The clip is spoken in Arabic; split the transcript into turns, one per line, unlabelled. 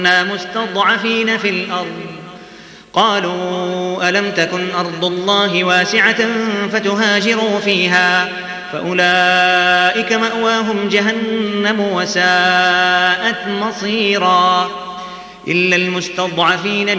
مستضعفين في الأرض قالوا ألم تكن أرض الله واسعة فتهاجروا فيها فأولئك مأواهم جهنم وساءت مصيرا إلا المستضعفين